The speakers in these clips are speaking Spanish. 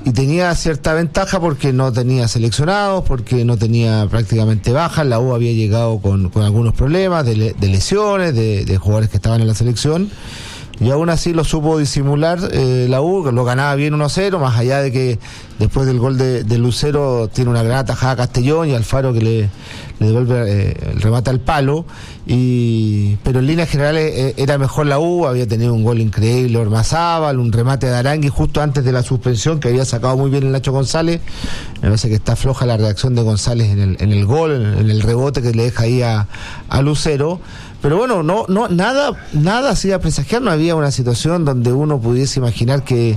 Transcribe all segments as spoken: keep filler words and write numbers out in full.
y tenía cierta ventaja porque no tenía seleccionados, porque no tenía prácticamente bajas. La U había llegado con, con algunos problemas de, le, de lesiones, de, de jugadores que estaban en la selección, y aún así lo supo disimular eh, la U, lo ganaba bien uno a cero, más allá de que después del gol de, de Lucero tiene una gran tajada a Castellón y Alfaro que le, le devuelve eh, el remate al palo, y pero en líneas generales eh, era mejor la U. Había tenido un gol increíble Ormazábal, un remate de Arangui justo antes de la suspensión que había sacado muy bien el Nacho González. Me parece que está floja la reacción de González en el, en el gol, en, en el rebote que le deja ahí a, a Lucero. Pero bueno, no, no, nada, nada hacía presagiar, no había una situación donde uno pudiese imaginar que,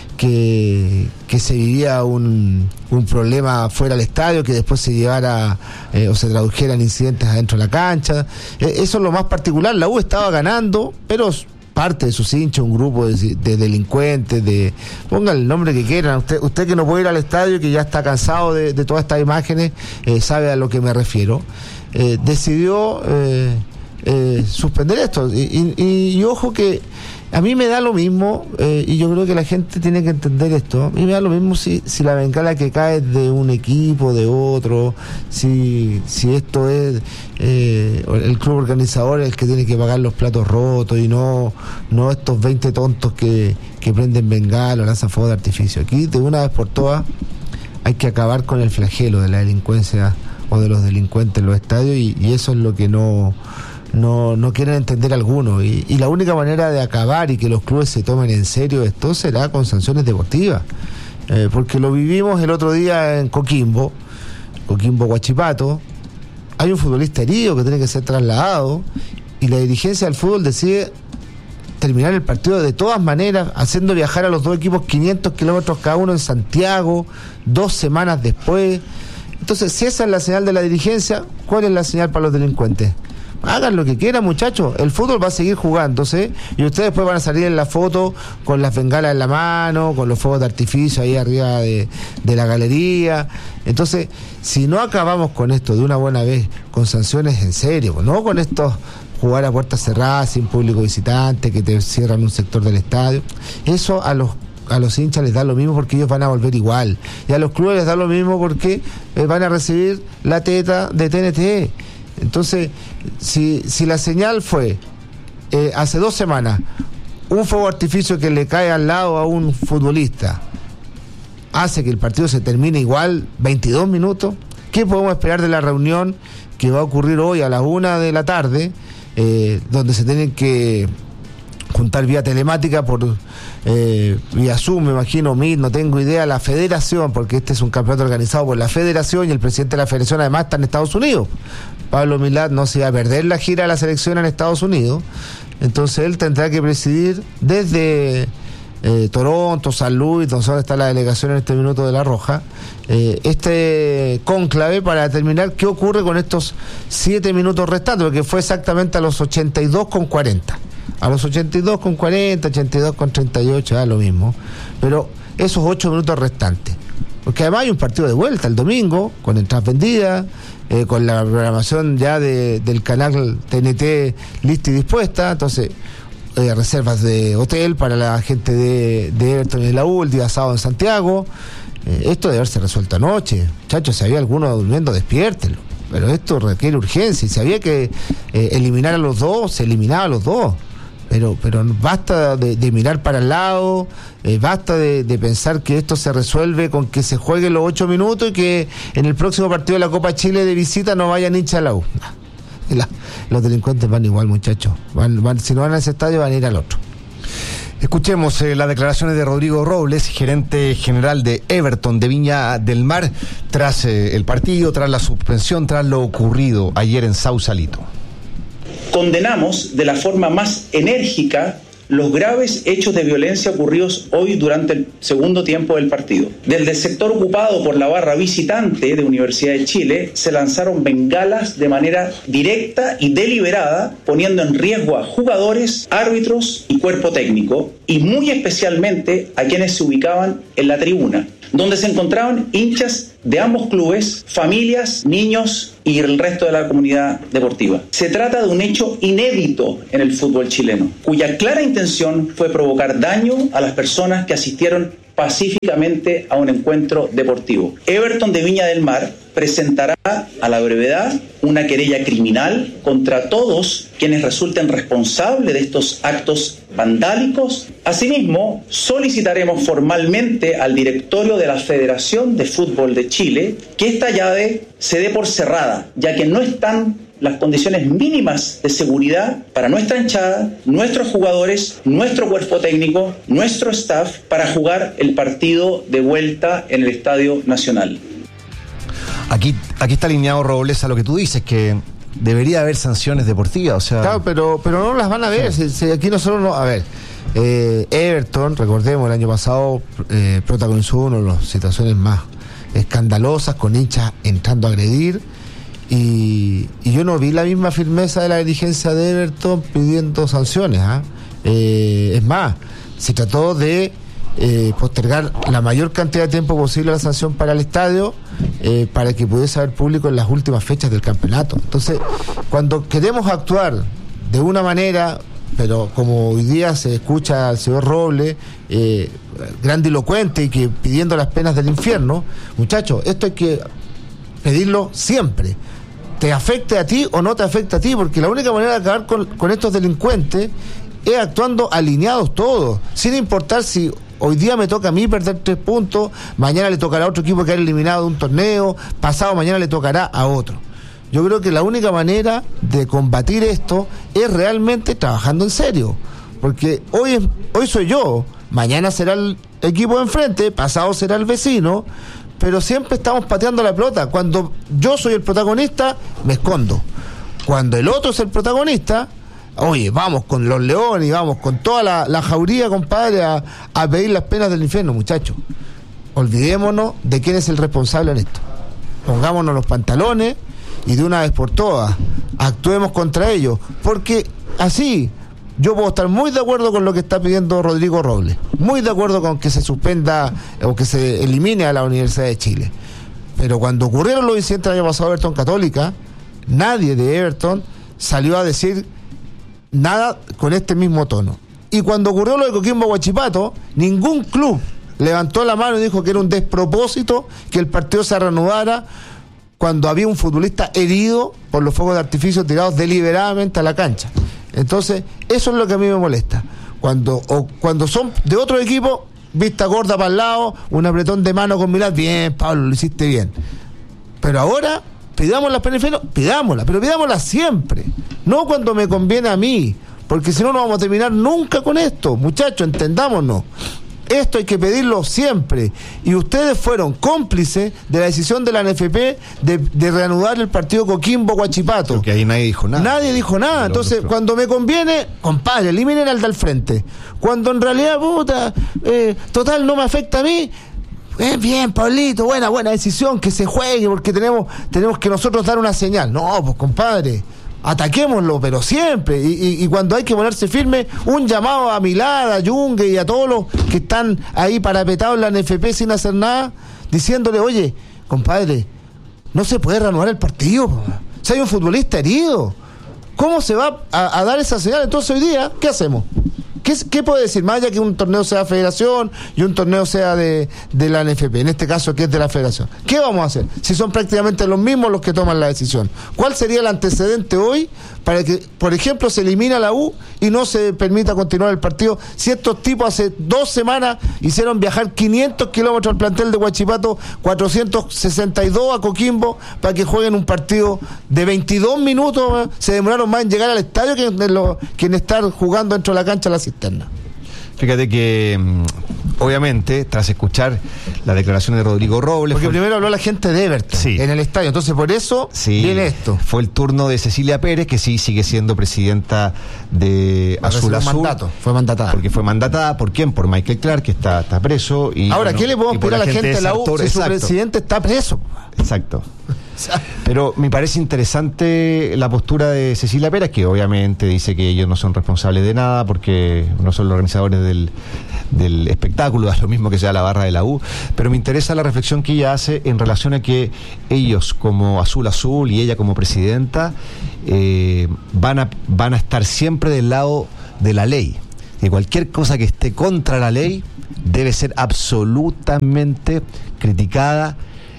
que, que se vivía un, un problema fuera del estadio, que después se llevara eh, o se tradujeran incidentes adentro de la cancha. Eh, eso es lo más particular. La U estaba ganando, pero parte de sus hinchas, un grupo de, de delincuentes, de pongan el nombre que quieran. Usted, usted que no puede ir al estadio, que ya está cansado de, de todas estas imágenes, eh, sabe a lo que me refiero. Eh, decidió eh, Eh, suspender esto y, y, y ojo que a mí me da lo mismo, eh, y yo creo que la gente tiene que entender esto. A mí me da lo mismo si, si la bengala que cae es de un equipo, de otro, si, si esto es eh, el club organizador el que tiene que pagar los platos rotos y no, no estos veinte tontos que, que prenden bengala o lanzan fuegos de artificio. Aquí de una vez por todas hay que acabar con el flagelo de la delincuencia o de los delincuentes en los estadios, y, y eso es lo que no No, no quieren entender algunos, y, y la única manera de acabar y que los clubes se tomen en serio esto será con sanciones deportivas, eh, porque lo vivimos el otro día en Coquimbo, Coquimbo Huachipato. Hay un futbolista herido que tiene que ser trasladado y la dirigencia del fútbol decide terminar el partido de todas maneras, haciendo viajar a los dos equipos quinientos kilómetros cada uno en Santiago, dos semanas después. Entonces, si esa es la señal de la dirigencia, ¿cuál es la señal para los delincuentes? Hagan lo que quieran, muchachos, el fútbol va a seguir jugándose y ustedes después van a salir en la foto con las bengalas en la mano, con los fuegos de artificio ahí arriba de, de la galería. Entonces, si no acabamos con esto de una buena vez, con sanciones en serio, no con estos jugar a puertas cerradas sin público visitante, que te cierran un sector del estadio, eso a los a los hinchas les da lo mismo porque ellos van a volver igual, y a los clubes les da lo mismo porque eh, van a recibir la teta de T N T. Entonces, si, si la señal fue eh, hace dos semanas un fuego de artificio que le cae al lado a un futbolista hace que el partido se termine igual veintidós minutos, ¿qué podemos esperar de la reunión que va a ocurrir hoy a las una de la tarde, eh, donde se tienen que juntar vía telemática por eh, vía Zoom, me imagino, Meet, no tengo idea, la federación, porque este es un campeonato organizado por la federación y el presidente de la federación además está en Estados Unidos. Pablo Milad no se va a perder la gira de la selección en Estados Unidos, entonces él tendrá que presidir desde eh, Toronto, San Luis, donde está la delegación en este minuto de La Roja, eh, este cónclave para determinar qué ocurre con estos siete minutos restantes, porque fue exactamente a los ochenta y dos con cuarenta. A los ochenta y dos con cuarenta, ochenta y dos con treinta y ocho, da lo mismo. Pero esos ocho minutos restantes. Porque además hay un partido de vuelta el domingo, con entradas vendidas, eh, con la programación ya de, del canal T N T lista y dispuesta. Entonces, eh, reservas de hotel para la gente de, de Everton y de la U, el día sábado en Santiago. Eh, esto debe haberse resuelto anoche. Muchachos, si había alguno durmiendo, despiértenlo. Pero esto requiere urgencia. Y si había que eh, eliminar a los dos, se eliminaba a los dos. Pero pero basta de, de mirar para el lado, eh, basta de, de pensar que esto se resuelve con que se jueguen los ocho minutos y que en el próximo partido de la Copa Chile de visita no vayan hinchas a la U. La, los delincuentes van igual, muchachos. Van, van, si no van a ese estadio, van a ir al otro. Escuchemos eh, las declaraciones de Rodrigo Robles, gerente general de Everton de Viña del Mar, tras eh, el partido, tras la suspensión, tras lo ocurrido ayer en Sausalito. Condenamos de la forma más enérgica los graves hechos de violencia ocurridos hoy durante el segundo tiempo del partido. Desde el sector ocupado por la barra visitante de Universidad de Chile se lanzaron bengalas de manera directa y deliberada, poniendo en riesgo a jugadores, árbitros y cuerpo técnico, y muy especialmente a quienes se ubicaban en la tribuna, donde se encontraban hinchas de ambos clubes, familias, niños y el resto de la comunidad deportiva. Se trata de un hecho inédito en el fútbol chileno, cuya clara intención fue provocar daño a las personas que asistieron pacíficamente a un encuentro deportivo. Everton de Viña del Mar presentará a la brevedad una querella criminal contra todos quienes resulten responsables de estos actos vandálicos. Asimismo, solicitaremos formalmente al directorio de la Federación de Fútbol de Chile que esta llave se dé por cerrada, ya que no están las condiciones mínimas de seguridad para nuestra hinchada, nuestros jugadores, nuestro cuerpo técnico, nuestro staff, para jugar el partido de vuelta en el Estadio Nacional. Aquí, aquí está alineado, Robles, a lo que tú dices, que debería haber sanciones deportivas, o sea... Claro, pero, pero no las van a ver, sí. si, si aquí nosotros no... A ver, eh, Everton, recordemos, el año pasado eh, protagonizó una de las situaciones más escandalosas, con hinchas entrando a agredir, y, y yo no vi la misma firmeza de la dirigencia de Everton pidiendo sanciones, ¿eh? Eh, es más, se trató de eh, postergar la mayor cantidad de tiempo posible la sanción para el estadio, eh, para que pudiese haber público en las últimas fechas del campeonato. Entonces, cuando queremos actuar de una manera, pero como hoy día se escucha al señor Robles, eh, grandilocuente y que pidiendo las penas del infierno, muchachos, esto hay que pedirlo siempre, te afecte a ti o no te afecte a ti, porque la única manera de acabar con, con estos delincuentes es actuando alineados todos, sin importar si hoy día me toca a mí perder tres puntos, mañana le tocará a otro equipo quedar eliminado de un torneo, pasado mañana le tocará a otro. Yo creo que la única manera de combatir esto es realmente trabajando en serio, porque hoy, es, hoy soy yo, mañana será el equipo de enfrente, pasado será el vecino, pero siempre estamos pateando la pelota. Cuando yo soy el protagonista, me escondo. Cuando el otro es el protagonista, oye, vamos con los leones y vamos con toda la, la jauría, compadre, a, a pedir las penas del infierno, muchachos. Olvidémonos de quién es el responsable en esto. Pongámonos los pantalones y de una vez por todas actuemos contra ellos, porque así yo puedo estar muy de acuerdo con lo que está pidiendo Rodrigo Robles, muy de acuerdo con que se suspenda o que se elimine a la Universidad de Chile, pero cuando ocurrieron los incidentes el año pasado de Everton Católica, nadie de Everton salió a decir nada con este mismo tono, y cuando ocurrió lo de Coquimbo Huachipato, ningún club levantó la mano y dijo que era un despropósito que el partido se reanudara cuando había un futbolista herido por los fuegos de artificio tirados deliberadamente a la cancha. Entonces, eso es lo que a mí me molesta. Cuando, o cuando son de otro equipo, vista gorda para el lado, un apretón de mano con Milán, bien, Pablo, lo hiciste bien. Pero ahora, pidamos las penas, pidámoslas, pero pidámoslas siempre, no cuando me conviene a mí, porque si no, no vamos a terminar nunca con esto. Muchachos, entendámonos. Esto hay que pedirlo siempre. Y ustedes fueron cómplices de la decisión de la N F P de, de reanudar el partido Coquimbo-Huachipato. Porque ahí nadie dijo nada. Nadie dijo nada. Entonces, cuando me conviene, compadre, eliminen al del frente. Cuando en realidad, puta, eh, total, no me afecta a mí, eh, bien, Pablito, buena, buena decisión, que se juegue, porque tenemos, tenemos que nosotros dar una señal. No, pues, compadre, ataquémoslo, pero siempre, y, y, y cuando hay que ponerse firme, un llamado a Milad, a Yungue y a todos los que están ahí parapetados en la N F P sin hacer nada, diciéndole, oye, compadre, no se puede reanudar el partido, si hay un futbolista herido, ¿cómo se va a, a dar esa señal? Entonces hoy día, ¿qué hacemos? ¿Qué, ¿Qué puede decir? Más allá que un torneo sea federación y un torneo sea de, de la N F P, en este caso que es de la federación. ¿Qué vamos a hacer? Si son prácticamente los mismos los que toman la decisión. ¿Cuál sería el antecedente hoy para que, por ejemplo, se elimine a la U y no se permita continuar el partido? Si estos tipos hace dos semanas hicieron viajar quinientos kilómetros al plantel de Huachipato, cuatrocientos sesenta y dos a Coquimbo, para que jueguen un partido de veintidós minutos, ¿eh? Se demoraron más en llegar al estadio que en, lo, que en estar jugando dentro de la cancha la cisterna. Fíjate que, obviamente, tras escuchar la declaración de Rodrigo Robles... Porque fue... primero habló la gente de Everton, sí, en el estadio, entonces por eso sí, viene esto. Fue el turno de Cecilia Pérez, que sí sigue siendo presidenta de Porque Azul Azul. Mandato, fue mandatada. Porque fue mandatada, ¿por quién? Por Michael Clark, que está, está preso. Y, ahora, bueno, ¿qué le podemos pedir a la gente de la U si su presidente está preso? Exacto. Pero me parece interesante la postura de Cecilia Pérez, que obviamente dice que ellos no son responsables de nada porque no son los organizadores del, del espectáculo, es lo mismo que sea la barra de la U, pero me interesa la reflexión que ella hace en relación a que ellos como Azul Azul y ella como presidenta eh, van a, van a estar siempre del lado de la ley. que cualquier cosa que esté contra la ley debe ser absolutamente criticada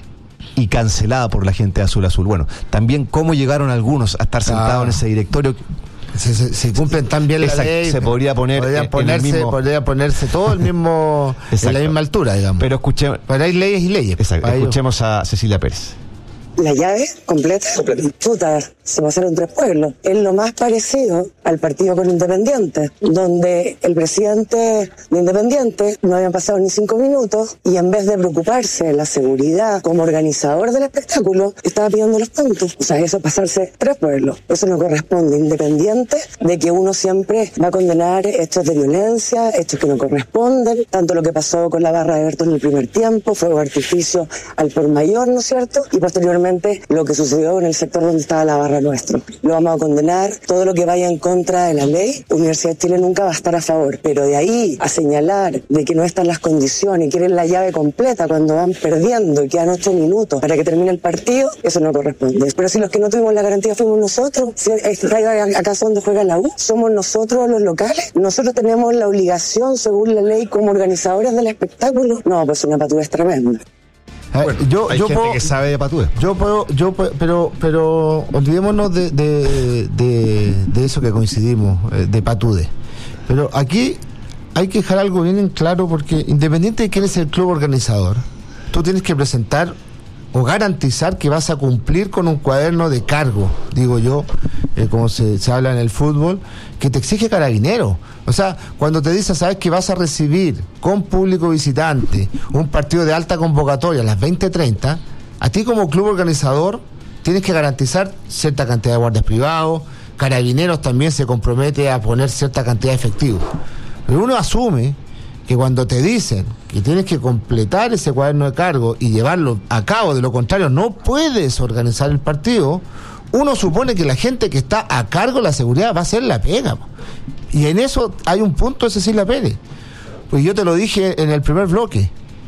y cancelada por la gente de Azul Azul. Bueno, también cómo llegaron algunos a estar sentados ah. en ese directorio. Si se, se cumplen tan bien la ley, se podría poner podría en, ponerse, en el mismo... podría ponerse todo el mismo en la misma altura, digamos. Pero escuchemos, pero hay leyes y leyes. Exacto. Escuchemos ello. A Cecilia Pérez. La llave completa, completa. Puta, se pasaron tres pueblos. Es lo más parecido al partido con Independiente, donde el presidente de Independiente no habían pasado ni cinco minutos y en vez de preocuparse de la seguridad como organizador del espectáculo, estaba pidiendo los puntos. O sea, eso es pasarse tres pueblos. Eso no corresponde, independiente de que uno siempre va a condenar hechos de violencia, hechos que no corresponden, tanto lo que pasó con la barra de Everton en el primer tiempo, fuego de artificio al por mayor, ¿no es cierto? Y posteriormente lo que sucedió en el sector donde estaba la barra nuestro. Lo vamos a condenar, todo lo que vaya en contra de la ley, Universidad de Chile nunca va a estar a favor, pero de ahí a señalar de que no están las condiciones y quieren la llave completa cuando van perdiendo y quedan ocho minutos para que termine el partido, eso no corresponde. Pero si los que no tuvimos la garantía fuimos nosotros, si acaso donde juega la U, somos nosotros los locales, nosotros tenemos la obligación según la ley como organizadores del espectáculo, no, pues una patudez tremenda. Bueno, yo, hay yo gente puedo, que sabe de patúes. Yo puedo, yo puedo, pero, pero olvidémonos de, de, de, de eso que coincidimos, de patudes. Pero aquí hay que dejar algo bien en claro, porque independiente de quién es el club organizador, tú tienes que presentar o garantizar que vas a cumplir con un cuaderno de cargo, digo yo, eh, como se, se habla en el fútbol, que te exige Carabineros. O sea, cuando te dice, sabes que vas a recibir con público visitante un partido de alta convocatoria a las veinte treinta, a ti como club organizador tienes que garantizar cierta cantidad de guardias privados, Carabineros también se compromete a poner cierta cantidad de efectivos. Pero uno asume que cuando te dicen que tienes que completar ese cuaderno de cargo y llevarlo a cabo, de lo contrario no puedes organizar el partido, uno supone que la gente que está a cargo de la seguridad va a hacer la pega. Y en eso hay un punto de Cecilia Pérez. Pues yo te lo dije en el primer bloque.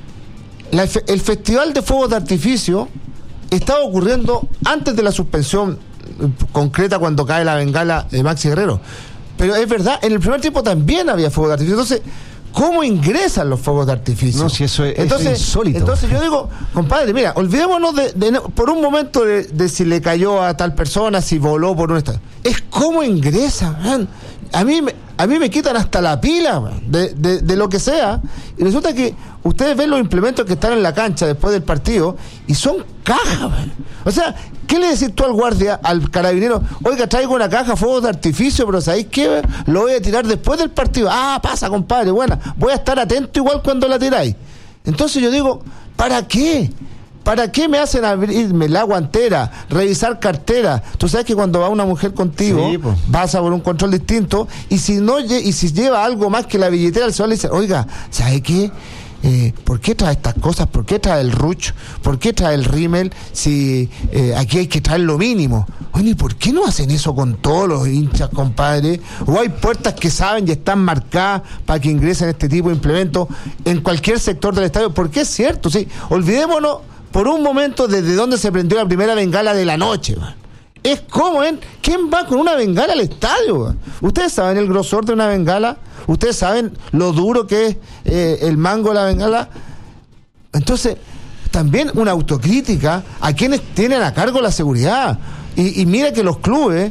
La, el Festival de Fuegos de Artificio estaba ocurriendo antes de la suspensión concreta cuando cae la bengala de Maxi Guerrero. Pero es verdad, en el primer tiempo también había fuegos de artificio. Entonces, ¿cómo ingresan los fuegos de artificio? No, si eso es, entonces, eso es insólito. Entonces yo digo, compadre, mira, olvidémonos de, de, por un momento de, de si le cayó a tal persona, si voló por un estado. Es cómo ingresa, man. A mí, me, a mí me quitan hasta la pila, man, de, de, de lo que sea. Y resulta que ustedes ven los implementos que están en la cancha después del partido y son cajas, man. O sea, ¿qué le decís tú al guardia, al carabinero? Oiga, traigo una caja, fuegos de artificio, pero ¿sabéis qué? Lo voy a tirar después del partido. Ah, pasa, compadre, buena. Voy a estar atento igual cuando la tiráis. Entonces yo digo, ¿para qué? ¿Para qué me hacen abrirme la guantera, revisar cartera? Tú sabes que cuando va una mujer contigo, sí, pues, vas a por un control distinto, y si no y si lleva algo más que la billetera, el señor le dice, oiga, ¿sabe qué? Eh, ¿Por qué trae estas cosas? ¿Por qué trae el ruch? ¿Por qué trae el rímel? Si eh, aquí hay que traer lo mínimo. Oye, ¿y por qué no hacen eso con todos los hinchas, compadre? ¿O hay puertas que saben y están marcadas para que ingresen este tipo de implementos en cualquier sector del estadio? Porque es cierto, sí. Olvidémonos por un momento desde dónde se prendió la primera bengala de la noche, man. Es como, ¿eh? ¿Quién va con una bengala al estadio, man? ¿Ustedes saben el grosor de una bengala? ¿Ustedes saben lo duro que es eh, el mango de la bengala? Entonces, también una autocrítica a quienes tienen a cargo la seguridad. Y, y mira que los clubes,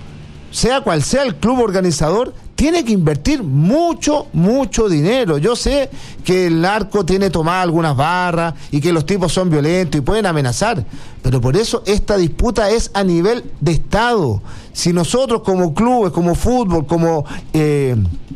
sea cual sea el club organizador, tiene que invertir mucho, mucho dinero. Yo sé que el narco tiene tomadas algunas barras y que los tipos son violentos y pueden amenazar, pero por eso esta disputa es a nivel de Estado. Si nosotros como clubes, como fútbol, como eh,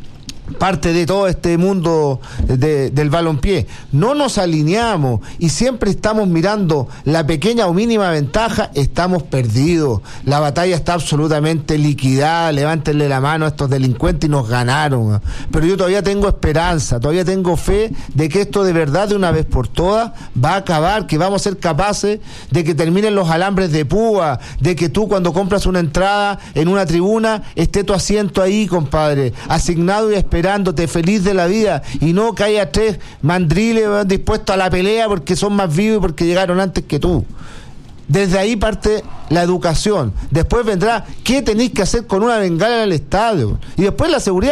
parte de todo este mundo de, del balompié, no nos alineamos y siempre estamos mirando la pequeña o mínima ventaja, estamos perdidos. La batalla está absolutamente liquidada. Levántenle la mano a estos delincuentes y nos ganaron. Pero yo todavía tengo esperanza, todavía tengo fe de que esto de verdad, de una vez por todas, va a acabar, que vamos a ser capaces de que terminen los alambres de púa, de que tú cuando compras una entrada en una tribuna, esté tu asiento ahí, compadre, asignado y esperado, esperándote, feliz de la vida, y no que haya tres mandriles dispuestos a la pelea porque son más vivos y porque llegaron antes que tú. Desde ahí parte la educación. Después vendrá qué tenéis que hacer con una bengala en el estadio. Y después la seguridad.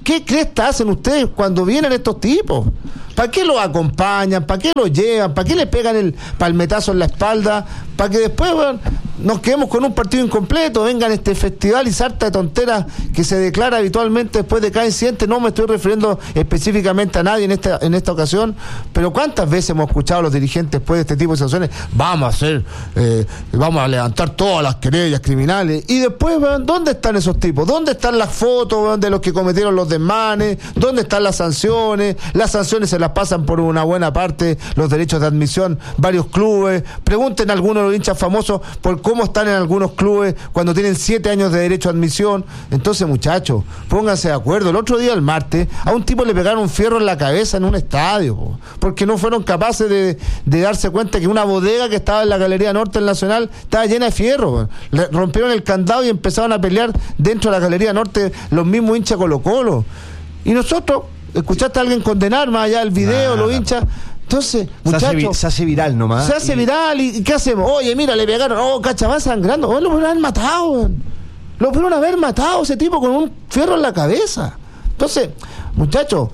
¿Qué cresta hacen ustedes cuando vienen estos tipos? ¿Para qué los acompañan? ¿Para qué los llevan? ¿Para qué le pegan el palmetazo en la espalda? Para que después, bueno, nos quedemos con un partido incompleto, vengan este festival y sarta de tonteras que se declara habitualmente después de cada incidente. No me estoy refiriendo específicamente a nadie en esta, en esta ocasión, pero ¿cuántas veces hemos escuchado a los dirigentes después de este tipo de situaciones? Vamos a hacer, eh, vamos a levantar todas las querellas criminales. Y después, bueno, ¿dónde están esos tipos? ¿Dónde están las fotos, bueno, de los que cometieron los desmanes? ¿Dónde están las sanciones? Las sanciones se las pasan por una buena parte los derechos de admisión varios clubes. Pregunten a algunos de los hinchas famosos por cómo están en algunos clubes cuando tienen siete años de derecho a admisión. Entonces, muchachos, pónganse de acuerdo. El otro día, el martes, a un tipo le pegaron un fierro en la cabeza en un estadio, po, porque no fueron capaces de, de darse cuenta que una bodega que estaba en la Galería Norte del Nacional estaba llena de fierro, po. Le rompieron el candado y empezaron a pelear dentro de la Galería Norte los mismos hinchas Colo-Colo. Y nosotros, ¿escuchaste a alguien condenar más allá del video, Nada. los hinchas? Entonces, muchachos, se, hace, vi- se hace viral nomás. se hace y... viral y, y ¿qué hacemos? Oye, mira, le pegaron, oh, cacha, va sangrando. Oh, lo pudieron haber matado, weón. Lo pudieron haber matado ese tipo con un fierro en la cabeza. Entonces, muchachos,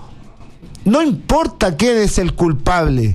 no importa quién es el culpable.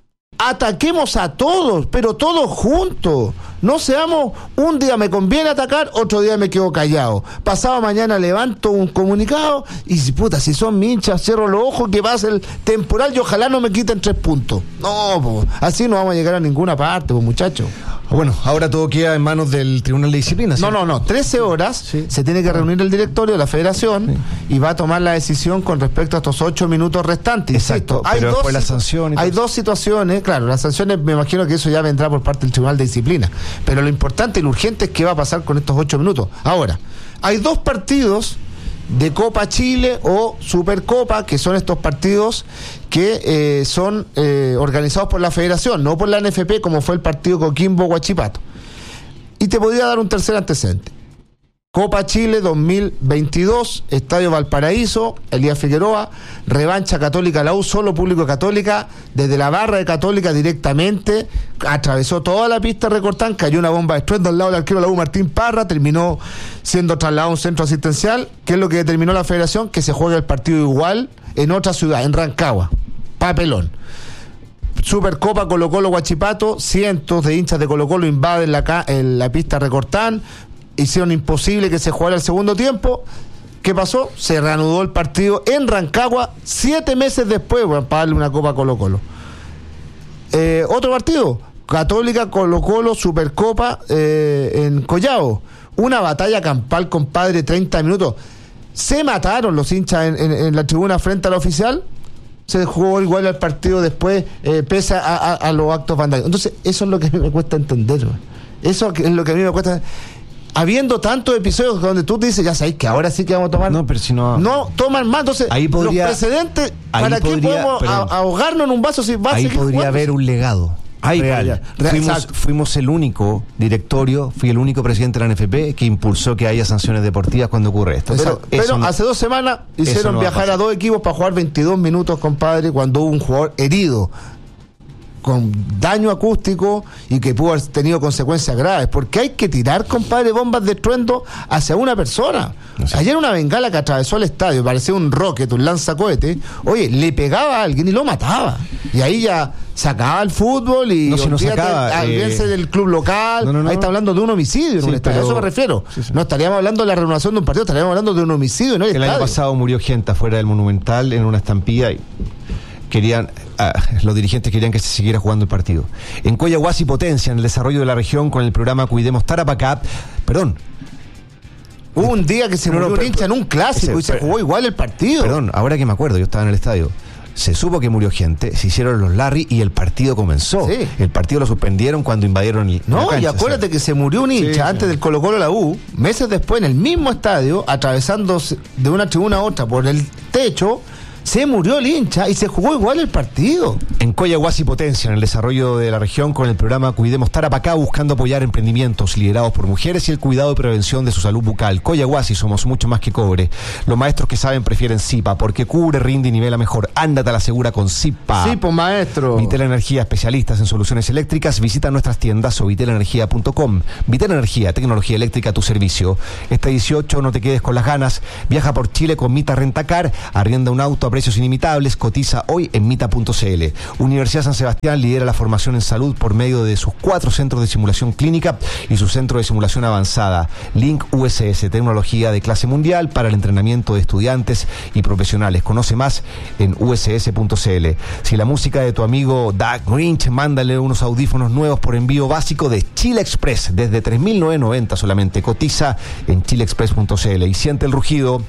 Ataquemos a todos, pero todos juntos. No seamos, un día me conviene atacar, otro día me quedo callado. Pasado mañana levanto un comunicado y si puta, si son minchas, cierro los ojos, que pase el temporal y ojalá no me quiten tres puntos. No, po, así no vamos a llegar a ninguna parte, pues, muchachos. Bueno, ahora todo queda en manos del Tribunal de Disciplina, ¿sí? No, no, no, trece horas Sí. se tiene que reunir el directorio de la federación Sí. y va a tomar la decisión con respecto a estos ocho minutos restantes. Exacto, Insisto, hay pero dos después la situ- sanción y Hay todo dos situaciones, claro, las sanciones me imagino que eso ya vendrá por parte del Tribunal de Disciplina, pero lo importante y lo urgente es qué va a pasar con estos ocho minutos. Ahora, hay dos partidos de Copa Chile o Supercopa, que son estos partidos que eh, son eh, organizados por la federación, no por la N F P, como fue el partido Coquimbo-Huachipato. Y te podría dar un tercer antecedente. Copa Chile dos mil veintidós, Estadio Valparaíso, Elías Figueroa, revancha Católica la U, solo público Católica, desde la barra de Católica directamente, atravesó toda la pista Recortán, cayó una bomba de estruendo al lado del arquero de la U, Martín Parra, terminó siendo trasladado a un centro asistencial. ¿Qué es lo que determinó la federación? Que se juegue el partido igual en otra ciudad, en Rancagua, papelón. Supercopa Colo-Colo Huachipato, cientos de hinchas de Colo-Colo invaden la, ca- en la pista Recortán, hicieron imposible que se jugara el segundo tiempo. ¿Qué pasó? Se reanudó el partido en Rancagua siete meses después, bueno, para darle una copa a Colo-Colo. Eh, otro partido, Católica Colo-Colo Supercopa eh, en Collao, una batalla campal, compadre, treinta minutos. Se mataron los hinchas en, en, en la tribuna frente al oficial. Se jugó igual al partido después, eh, pese a, a, a los actos vandálicos. Entonces, eso es lo que a mí me cuesta entender, man. Eso es lo que a mí me cuesta. Habiendo tantos episodios donde tú dices, ya sabéis que ahora sí que vamos a tomar. No, pero si no. No toman más. Entonces, Ahí podría- los precedentes, ahí ¿para qué podría- podemos perdón. a- ahogarnos en un vaso si va a Ahí seguir podría jugando? haber un legado. Ahí real. podría- real, Fuimos, exacto. fuimos el único directorio, fui el único presidente de la N F P que impulsó que haya sanciones deportivas cuando ocurre esto. Pero, Exacto. Pero, eso no- hace dos semanas hicieron no va a viajar a, pasar. dos equipos para jugar veintidós minutos, compadre, cuando hubo un jugador herido con daño acústico y que pudo haber tenido consecuencias graves, porque hay que tirar, compadre, bombas de estruendo hacia una persona. No sé. Ayer una bengala que atravesó el estadio, parecía un rocket, un lanzacohete, oye, le pegaba a alguien y lo mataba. Y ahí ya se acaba el fútbol y No, si no se olvídate, acaba, ah, eh, olvídense del club local. no, no, no. Ahí está hablando de un homicidio en Sí, un estadio, pero- a eso me refiero. Sí, sí. No estaríamos hablando de la renovación de un partido, estaríamos hablando de un homicidio, no el, El año estadio. pasado murió gente afuera del Monumental en una estampida y querían, ah, los dirigentes querían que se siguiera jugando el partido. En Coyahuasi potencia en el desarrollo de la región con el programa Cuidemos Tarapacá. Perdón, Hubo un día que se No, no, murió un pero- hincha en un clásico ese- y se pero- jugó igual el partido. perdón, ahora que me acuerdo, yo estaba en el estadio. Se supo que murió gente, se hicieron los Larry y el partido comenzó. Sí. El partido lo suspendieron cuando invadieron el, la No, cancha, y o acuérdate sea. que se murió un hincha Sí, antes sí. del Colo-Colo la U, meses después en el mismo estadio, atravesando de una tribuna a otra por el techo, se murió el hincha y se jugó igual el partido. En Coyahuasi potencia en el desarrollo de la región con el programa Cuidemos Tarapacá, buscando apoyar emprendimientos liderados por mujeres y el cuidado y prevención de su salud bucal. Coyahuasi, somos mucho más que cobre. Los maestros que saben prefieren Zipa, porque cubre, rinde y nivela mejor. Ándate a la segura con Zipa. Sí, pues maestro. Vitel Energía, especialistas en soluciones eléctricas. Visita nuestras tiendas o vitel energía punto com. Vitel Energía, tecnología eléctrica a tu servicio. Este dieciocho no te quedes con las ganas. Viaja por Chile con Mita Rentacar. Arrienda un auto a precios inimitables. Cotiza hoy en mita punto cl. Universidad San Sebastián lidera la formación en salud por medio de sus cuatro centros de simulación clínica y su centro de simulación avanzada. Link U S S, tecnología de clase mundial para el entrenamiento de estudiantes y profesionales. Conoce más en u s s punto c l. Si la música de tu amigo Doug Grinch, mándale unos audífonos nuevos por envío básico de Chile Express desde tres mil novecientos noventa solamente. Cotiza en chile express punto c l y siente el rugido.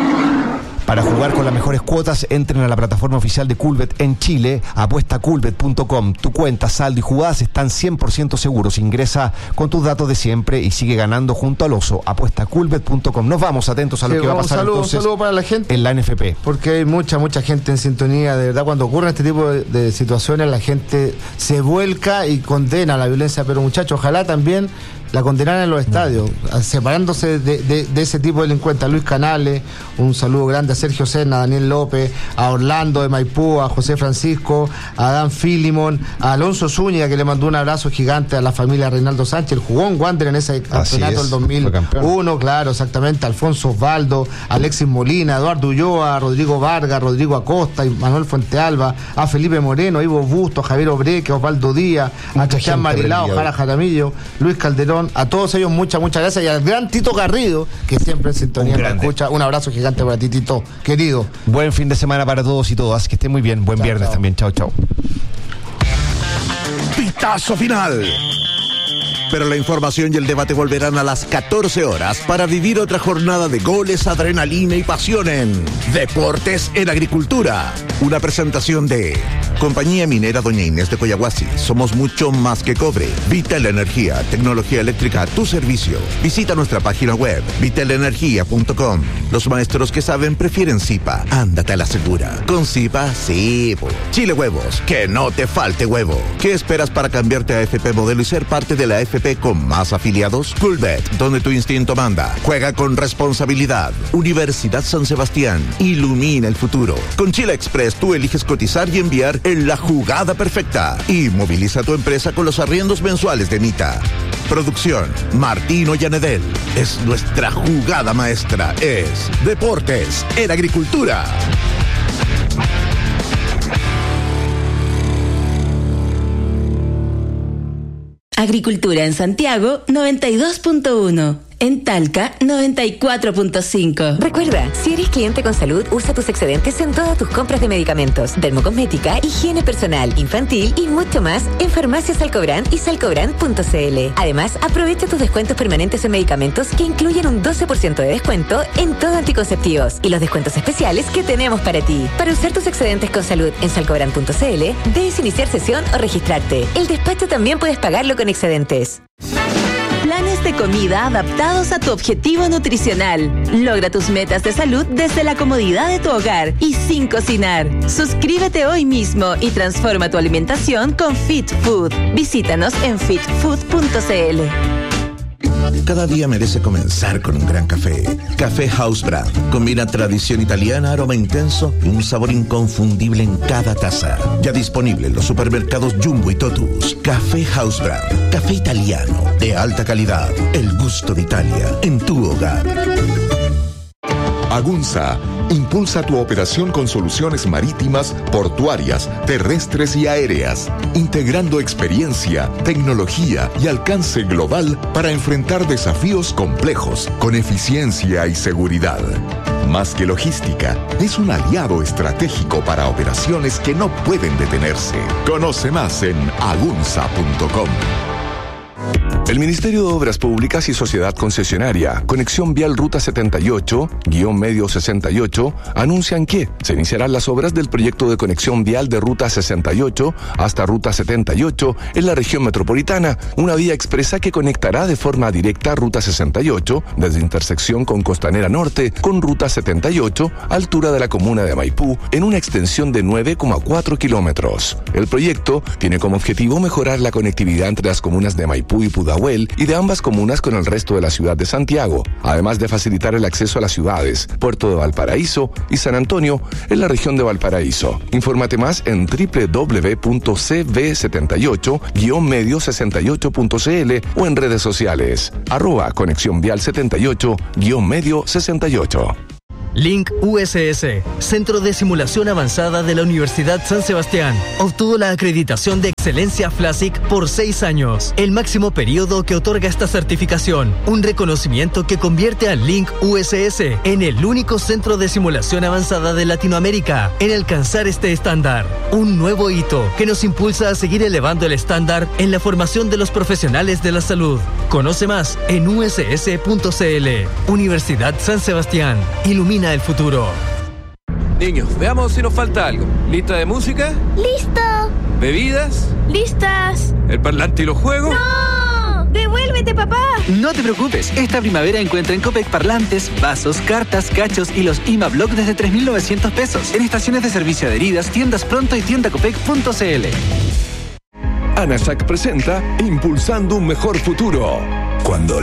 Para jugar con las mejores cuotas, entren a la plataforma oficial de Coolbet en Chile, apuesta coolbet punto com. Tu cuenta, saldo y jugadas están cien por ciento seguros. Ingresa con tus datos de siempre y sigue ganando junto al oso. apuesta coolbet punto com. Nos vamos atentos a lo sí, que va a pasar. Un saludo, entonces, un saludo para la gente en la N F P. Porque hay mucha, mucha gente en sintonía. De verdad, cuando ocurren este tipo de, de situaciones, la gente se vuelca y condena la violencia. Pero muchachos, ojalá también la condenaran en los estadios, separándose de, de, de ese tipo de delincuentes. A Luis Canales, un saludo grande a Sergio Serna, a Daniel López, a Orlando de Maipú, a José Francisco, a Dan Filimón, a Alonso Zúñiga, que le mandó un abrazo gigante a la familia Reinaldo Sánchez, el jugó en Wander en ese campeonato del dos mil uno, claro, exactamente, Alfonso Osvaldo, Alexis Molina, Eduardo Ulloa, Rodrigo Vargas, Rodrigo Acosta, y Manuel Fuentealba, a Felipe Moreno, a Ivo Busto, a Javier Obreque, a Osvaldo Díaz, a Cristian Marilao, a Jara Jaramillo, Luis Calderón, a todos ellos muchas, muchas gracias, y al gran Tito Garrido, que siempre en sintonía me escucha. Un abrazo gigante para ti, Tito, querido. Buen fin de semana para todos y todas, que estén muy bien. Buen chao, viernes chao. También, chao, chao. Pitazo final. Pero la información y el debate volverán a las catorce horas para vivir otra jornada de goles, adrenalina y pasión en Deportes en Agricultura. Una presentación de Compañía Minera Doña Inés de Coyahuasi. Somos mucho más que cobre. Vitel Energía, tecnología eléctrica a tu servicio. Visita nuestra página web, vitel energía punto com. Los maestros que saben prefieren Zipa. Ándate a la segura. Con Zipa, sí. Chile Huevos, que no te falte huevo. ¿Qué esperas para cambiarte a F P Modelo y ser parte de la F P con más afiliados? Coolbet, donde tu instinto manda. Juega con responsabilidad. Universidad San Sebastián, ilumina el futuro. Con Chile Express tú eliges cotizar y enviar en la jugada perfecta. Y moviliza tu empresa con los arriendos mensuales de Mita. Producción, Martino Yanedel. Es nuestra jugada maestra. Es Deportes en Agricultura. Agricultura en Santiago noventa y dos punto uno. En Talca, noventa y cuatro punto cinco. Recuerda, si eres cliente con salud, usa tus excedentes en todas tus compras de medicamentos, dermocosmética, higiene personal, infantil y mucho más en Farmacias Salcobrand y salcobrand punto c l. Además, aprovecha tus descuentos permanentes en medicamentos que incluyen un doce por ciento de descuento en todo anticonceptivos y los descuentos especiales que tenemos para ti. Para usar tus excedentes con salud en salcobrand punto c l, debes iniciar sesión o registrarte. El despacho también puedes pagarlo con excedentes. Planes de comida adaptados a tu objetivo nutricional. Logra tus metas de salud desde la comodidad de tu hogar y sin cocinar. Suscríbete hoy mismo y transforma tu alimentación con Fit Food. Visítanos en fit food punto c l. Cada día merece comenzar con un gran café. Café House Brand. Combina tradición italiana, aroma intenso y un sabor inconfundible en cada taza. Ya disponible en los supermercados Jumbo y Totus. Café House Brand. Café italiano de alta calidad. El gusto de Italia en tu hogar. Agunza impulsa tu operación con soluciones marítimas, portuarias, terrestres y aéreas, integrando experiencia, tecnología y alcance global para enfrentar desafíos complejos con eficiencia y seguridad. Más que logística, es un aliado estratégico para operaciones que no pueden detenerse. Conoce más en agunza punto com. El Ministerio de Obras Públicas y Sociedad Concesionaria, Conexión Vial Ruta setenta y ocho, guión medio sesenta y ocho, anuncian que se iniciarán las obras del proyecto de conexión vial de Ruta sesenta y ocho hasta Ruta setenta y ocho en la región metropolitana, una vía expresa que conectará de forma directa Ruta sesenta y ocho desde intersección con Costanera Norte con Ruta setenta y ocho, altura de la comuna de Maipú, en una extensión de nueve coma cuatro kilómetros. El proyecto tiene como objetivo mejorar la conectividad entre las comunas de Maipú y Pudahuel y de ambas comunas con el resto de la ciudad de Santiago, además de facilitar el acceso a las ciudades Puerto de Valparaíso y San Antonio en la región de Valparaíso. Infórmate más en doble u doble u doble u punto c v setenta y ocho guión medio sesenta y ocho punto c l o en redes sociales arroba conexión vial setenta y ocho guión medio sesenta y ocho. Link U S S, Centro de Simulación Avanzada de la Universidad San Sebastián, obtuvo la acreditación de excelencia FLASIC por seis años, el máximo periodo que otorga esta certificación, un reconocimiento que convierte a Link U S S en el único centro de simulación avanzada de Latinoamérica en alcanzar este estándar, un nuevo hito que nos impulsa a seguir elevando el estándar en la formación de los profesionales de la salud. Conoce más en u s s punto c l. Universidad San Sebastián, ilumina el futuro. Niños, veamos si nos falta algo. ¿Lista de música? ¡Listo! ¿Bebidas? ¡Listas! ¿El parlante y los juegos? ¡No! ¡Devuélvete, papá! No te preocupes, esta primavera encuentra en Copec parlantes, vasos, cartas, cachos y los I M A Block desde tres mil novecientos pesos. En estaciones de servicio adheridas, tiendas Pronto y tienda copec punto c l. ANASAC presenta Impulsando un Mejor Futuro. Cuando